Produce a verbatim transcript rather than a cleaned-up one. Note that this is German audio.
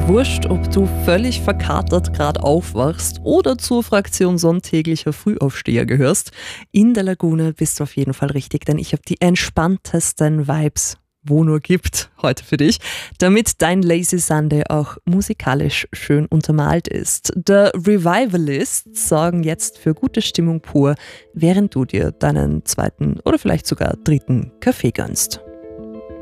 Wurscht, ob du völlig verkatert gerade aufwachst oder zur Fraktion sonntäglicher Frühaufsteher gehörst, in der Lagune bist du auf jeden Fall richtig, denn ich habe die entspanntesten Vibes, wo nur gibt, heute für dich, damit dein Lazy Sunday auch musikalisch schön untermalt ist. The Revivalists sorgen jetzt für gute Stimmung pur, während du dir deinen zweiten oder vielleicht sogar dritten Kaffee gönnst.